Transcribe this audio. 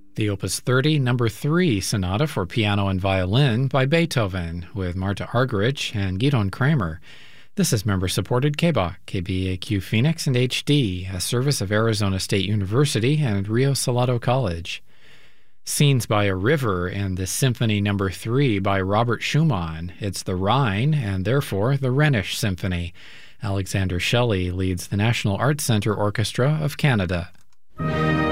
The Opus 30, Number 3 Sonata for Piano and Violin by Beethoven, with Marta Argerich and Gidon Kramer. This is member-supported KBAQ, KBAQ Phoenix and HD, a service of Arizona State University and Rio Salado College. Scenes by a River in the Symphony No. 3 by Robert Schumann. It's the Rhine, and therefore the Rhenish Symphony. Alexander Shelley leads the National Arts Centre Orchestra of Canada.